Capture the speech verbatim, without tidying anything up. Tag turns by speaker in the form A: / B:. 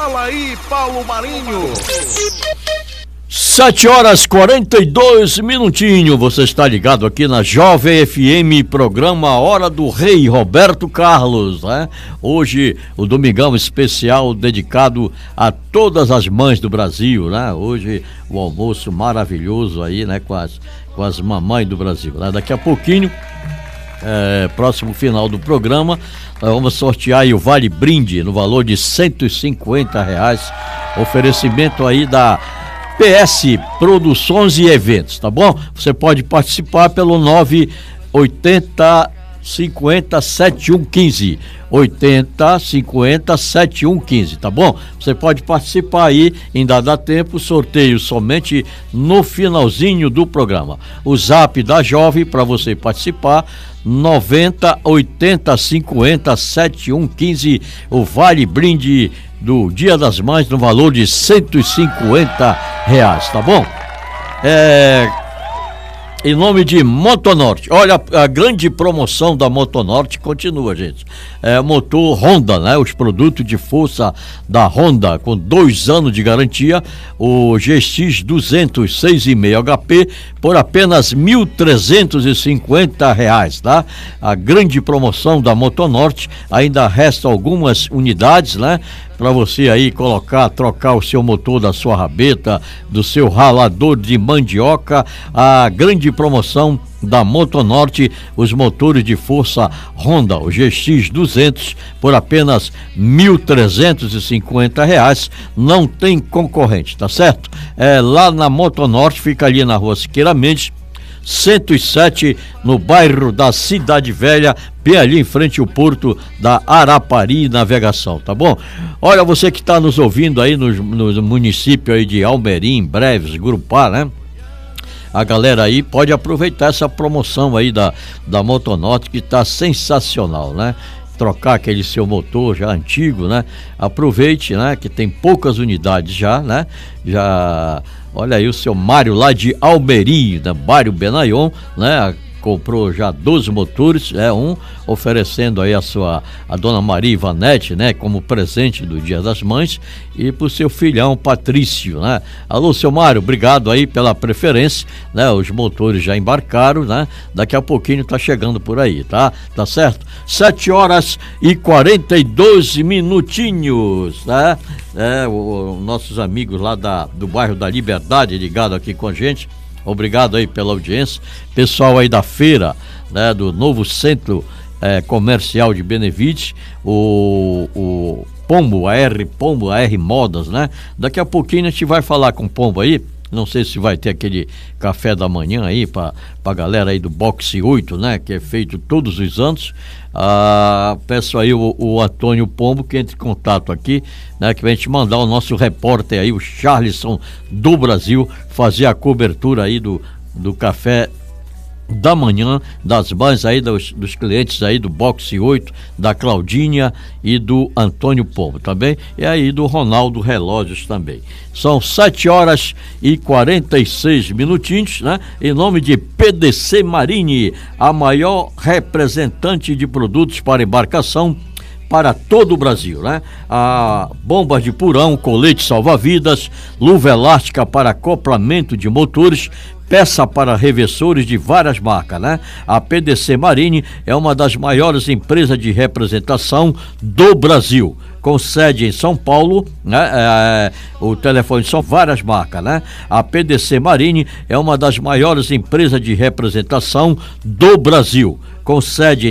A: Fala aí, Paulo Marinho.
B: Sete horas quarenta e dois minutinhos, você está ligado aqui na Jovem F M, programa Hora do Rei, Roberto Carlos, né? Hoje o domingão especial dedicado a todas as mães do Brasil, né? Hoje o almoço maravilhoso aí, né? Com as, com as mamães do Brasil, né? Daqui a pouquinho, é, próximo final do programa, nós vamos sortear aí o Vale Brinde no valor de cento e cinquenta reais, oferecimento aí da P S Produções e Eventos, tá bom? Você pode participar pelo nove oitenta cinquenta setenta e um quinze, oitenta cinquenta setenta e um quinze, tá bom? Você pode participar aí, ainda dá tempo, sorteio somente no finalzinho do programa. O zap da Jovem para você participar, noventa oitenta cinquenta setenta e um quinze, o Vale Brinde do Dia das Mães no valor de cento e cinquenta reais, tá bom? É... Em nome de Motonorte, olha, a grande promoção da Motonorte continua, gente. É motor Honda, né? Os produtos de força da Honda com dois anos de garantia, o G X duzentos seis e meio H P por apenas mil trezentos e cinquenta reais, tá? A grande promoção da Motonorte, ainda resta algumas unidades, né? Para você aí colocar, trocar o seu motor da sua rabeta, do seu ralador de mandioca, a grande promoção da Motonorte, os motores de força Honda, o G X duzentos por apenas mil trezentos e cinquenta reais, não tem concorrente, tá certo? É lá na Motonorte, fica ali na rua Siqueira Mendes, cento e sete, no bairro da Cidade Velha, bem ali em frente ao porto da Arapari Navegação, tá bom? Olha, você que está nos ouvindo aí no, no município aí de Almerim, Breves, Grupar, né? A galera aí pode aproveitar essa promoção aí da, da Motonorte, que está sensacional, né? Trocar aquele seu motor já antigo, né? Aproveite, né? Que tem poucas unidades já, né? Já, olha aí o seu Mário lá de Almerim, né? Mário Benayon, né? Comprou já doze motores, é um oferecendo aí a sua, a dona Maria Ivanete, né, como presente do Dia das Mães, e pro seu filhão Patrício, né? Alô, seu Mário, obrigado aí pela preferência, né? Os motores já embarcaram, né? Daqui a pouquinho tá chegando por aí, tá? Tá certo? Sete horas e quarenta e dois minutinhos, né? É, o, o, nossos amigos lá da, do bairro da Liberdade ligado aqui com a gente. Obrigado aí pela audiência, pessoal aí da feira, né, do novo centro eh, comercial de Benevite, o, o Pombo, a R Pombo, a R Modas, né? Daqui a pouquinho a gente vai falar com o Pombo aí, não sei se vai ter aquele café da manhã aí pra, pra galera aí do Boxe oito, né? Que é feito todos os anos. Ah, peço aí o, o Antônio Pombo que entre em contato aqui, né? Que vai te mandar o nosso repórter aí, o Charleston do Brasil, fazer a cobertura aí do, do café da manhã, das mães aí, dos, dos clientes aí do Boxe oito, da Claudinha e do Antônio Pombo também, e aí do Ronaldo Relógios também. São sete horas e quarenta e seis minutinhos, né? Em nome de P D C Marine, a maior representante de produtos para embarcação para todo o Brasil, né? A bombas de purão, colete salva-vidas, luva elástica para acoplamento de motores, peça para reversores de várias marcas, né? A P D C Marine é uma das maiores empresas de representação do Brasil, com sede em São Paulo, né? É, o telefone são várias marcas, né? A P D C Marine é uma das maiores empresas de representação do Brasil, com sede em